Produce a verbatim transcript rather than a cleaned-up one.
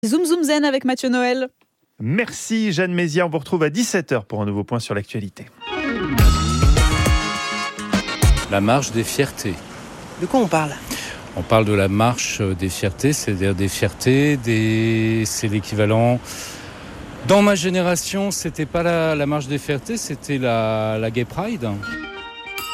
Zoom Zoom Zen avec Mathieu Noël. Merci Jeanne Mézières, on vous retrouve à dix-sept heures pour un nouveau point sur l'actualité. La marche des fiertés. De quoi on parle ? On parle de la marche des fiertés, c'est-à-dire des fiertés, des... c'est l'équivalent... Dans ma génération, c'était pas la, la marche des fiertés, c'était la, la Gay Pride.